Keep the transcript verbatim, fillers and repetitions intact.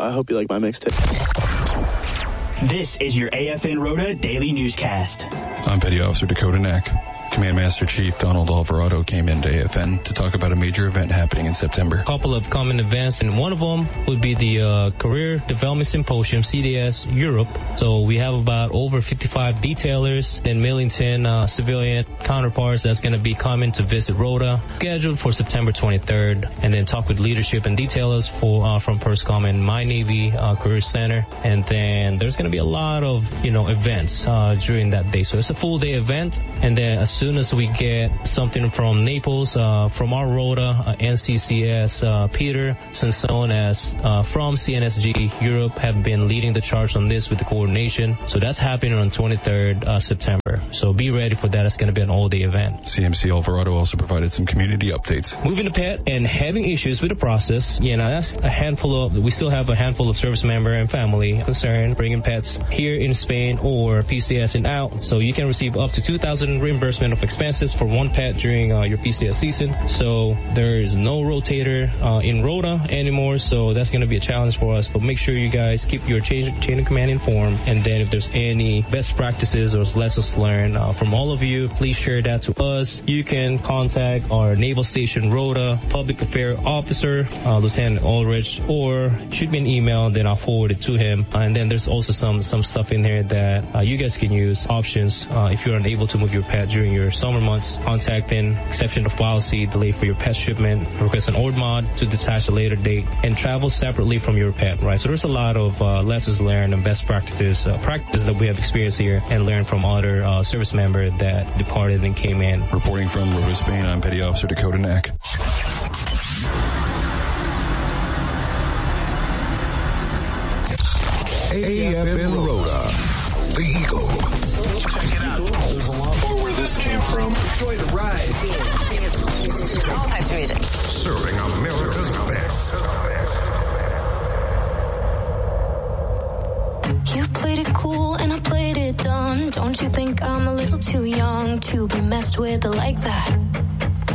I hope you like my mixtape. This is your A F N Rota Daily Newscast. I'm Petty Officer Dakota Knack. Command Master Chief Donald Alvarado came into A F N to talk about a major event happening in September. A couple of common events, and one of them would be the uh, Career Development Symposium, C D S Europe. So we have about over fifty-five detailers and Millington uh, civilian counterparts that's going to be coming to visit Rota, scheduled for September twenty-third, and then talk with leadership and detailers for uh, from PERSCOM and My Navy uh, Career Center. And then there's going to be a lot of, you know, events uh, during that day. So it's a full day event, and then as As soon as we get something from Naples, uh, from our Rota, uh, N C C S, uh, Peter Sansone as uh, from C N S G Europe have been leading the charge on this with the coordination. So that's happening on twenty-third uh, September. So be ready for that. It's going to be an all-day event. C M C Alvarado also provided some community updates. Moving to pet and having issues with the process, you know, that's a handful of, we still have a handful of service member and family concerned bringing pets here in Spain or P C S and out. So you can receive up to two thousand reimbursement of expenses for one pet during uh, your P C S season. So there is no rotator uh, in Rota anymore, so that's going to be a challenge for us. But make sure you guys keep your chain, chain of command informed, and then if there's any best practices or lessons learned uh, from all of you, please share that to us. You can contact our Naval Station Rota Public Affairs Officer, uh, Lieutenant Ulrich, or shoot me an email, then I'll forward it to him. Uh, and then there's also some some stuff in here that uh, you guys can use, options uh, if you're unable to move your pet during your summer months, contacting exception of policy, delay for your pet shipment, request an O R D mod to detach a later date, and travel separately from your pet, right? So there's a lot of uh, lessons learned and best practices, uh, practices that we have experienced here and learned from other uh, service members that departed and came in. Reporting from Rota, Spain, I'm Petty Officer Dakota Knack. A F N Rota, the Eagle. Check it out. There's a lot more where this came from. Enjoy the ride. All types of music. Serving America's best. You played it cool and I played it dumb. Don't you think I'm a little too young to be messed with like that?